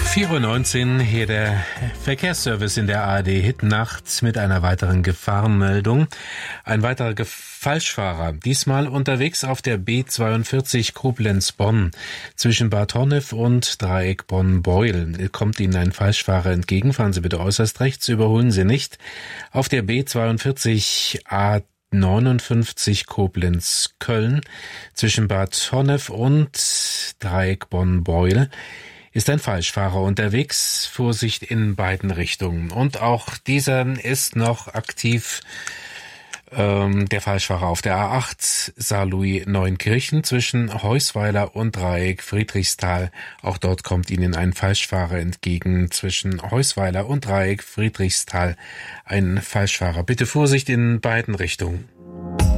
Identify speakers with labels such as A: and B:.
A: 4:19 Uhr, hier der Verkehrsservice in der ARD Hit-Nacht mit einer weiteren Gefahrenmeldung. Ein weiterer Falschfahrer, diesmal unterwegs auf der B42 Koblenz-Bonn. Zwischen Bad Honnef und Dreieck Bonn-Beuel kommt Ihnen ein Falschfahrer entgegen. Fahren Sie bitte äußerst rechts, überholen Sie nicht. Auf der B42 A59 Koblenz-Köln zwischen Bad Honnef und Dreieck Bonn-Beuel ist ein Falschfahrer unterwegs. Vorsicht in beiden Richtungen. Und auch dieser ist noch aktiv, der Falschfahrer auf der A8 Saarlouis-Neunkirchen zwischen Heusweiler und Dreieck Friedrichsthal. Auch dort kommt Ihnen ein Falschfahrer entgegen. Zwischen Heusweiler und Dreieck Friedrichsthal ein Falschfahrer. Bitte Vorsicht in beiden Richtungen.